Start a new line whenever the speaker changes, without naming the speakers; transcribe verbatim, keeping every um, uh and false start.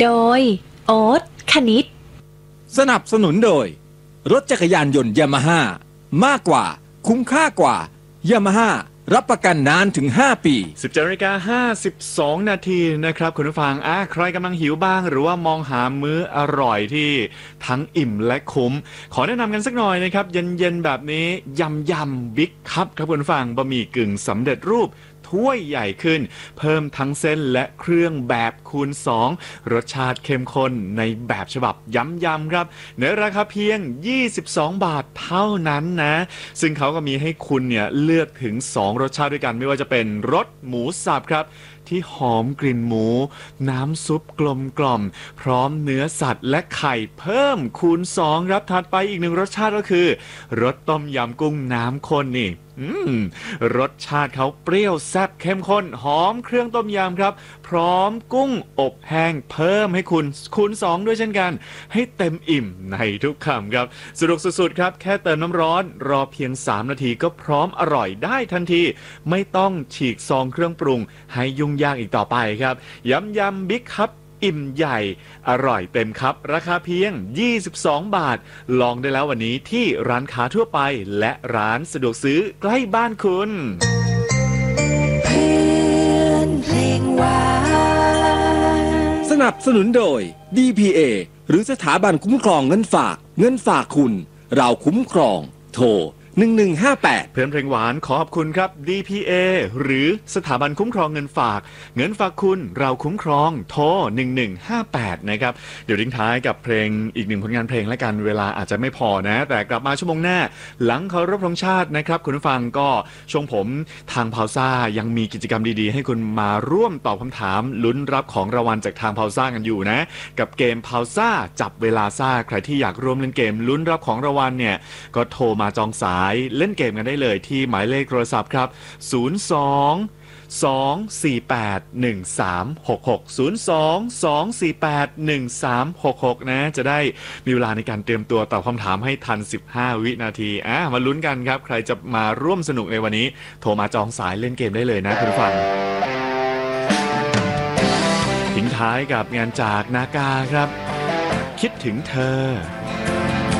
โดยโอ๊ตคณิต
สนับสนุนโดยรถจักรยานยนต์ยามาฮ่ามากกว่าคุ้มค่ากว่ายามาฮ่ารับประกันนานถึงห้าปี
สิบเจ็ดนาฬิกาห้าสิบสองนาทีนะครับคุณผู้ฟังอ่ะใครกำลังหิวบ้างหรือว่ามองหามื้ออร่อยที่ทั้งอิ่มและคุ้มขอแนะนำกันสักหน่อยนะครับเย็นๆแบบนี้ยำยำบิ๊กคัพครับคุณผู้ฟังบะหมี่กึ่งสำเร็จรูปถ้วยใหญ่ขึ้นเพิ่มทั้งเส้นและเครื่องแบบคูณสองรสชาติเข้มข้นในแบบฉบับย้ำๆครับในราคาเพียงยี่สิบสองบาทเท่านั้นนะซึ่งเขาก็มีให้คุณเนี่ยเลือกถึงสองรสชาติด้วยกันไม่ว่าจะเป็นรสหมูสับครับที่หอมกลิ่นหมูน้ำซุปกลมกล่อมพร้อมเนื้อสัตว์และไข่เพิ่มคูณสองครับถัดไปอีกหนึ่งรสชาติก็คือรสต้มยำกุ้งน้ำข้นนี่อืมรสชาติเขาเปรี้ยวแซ่บเข้มข้นหอมเครื่องต้มยำครับพร้อมกุ้งอบแห้งเพิ่มให้คุณคูณสองด้วยเช่นกันให้เต็มอิ่มในทุกคำครับสนุกสุดๆครับแค่เติมน้ำร้อนรอเพียงสามนาทีก็พร้อมอร่อยได้ทันทีไม่ต้องฉีกซองเครื่องปรุงให้ยุ่งยากอีกต่อไปครับยำยำบิ๊กคัพอิ่มใหญ่อร่อยเต็มครับราคาเพียงยี่สิบสองบาทลองได้แล้ววันนี้ที่ร้านค้าทั่วไปและร้านสะดวกซื้อใกล้บ้านคุณ
เพื่อนเพลงหวาน
สนับสนุนโดย ดี พี เอ หรือสถาบันคุ้มครองเงินฝากเงินฝากคุณเราคุ้มครองโทรหนึ่งหนึ่งห้าแปด
เพื่อนเพลงหวานขอขอบคุณครับ ดี พี เอ หรือสถาบันคุ้มครองเงินฝากเงินฝากคุณเราคุ้มครองโทรหนึ่งหนึ่งห้าแปดนะครับเดี๋ยวทิ้งท้ายกับเพลงอีกหนึ่งผลงานเพลงและกันเวลาอาจจะไม่พอนะแต่กลับมาชั่วโมงหน้าหลังเคารพธงชาตินะครับคุณผู้ฟังก็ช่วงผมทางพาวซ่ายังมีกิจกรรมดีๆให้คุณมาร่วมตอบคำถามลุ้นรับของรางวัลจากทางพาวซ่ากันอยู่นะกับเกมพาวซ่าจับเวลาซ่าใครที่อยากร่วมเล่นเกมลุ้นรับของรางวัลเนี่ยก็โทรมาจองสายเล่นเกมกันได้เลยที่หมายเลขโทรศัพท์ครับศูนย์ สอง สอง สี่ แปด หนึ่ง สาม หก หก ศูนย์ สอง สอง สี่ แปด หนึ่ง สาม หก หกนะจะได้มีเวลาในการเตรียมตัวตอบคำถามให้ทันสิบห้าวินาทีอ่ะมาลุ้นกันครับใครจะมาร่วมสนุกในวันนี้โทรมาจองสายเล่นเกมได้เลยนะคุณผู้ฟังทิ้งท้ายกับงานจากนากาครับคิดถึงเธอ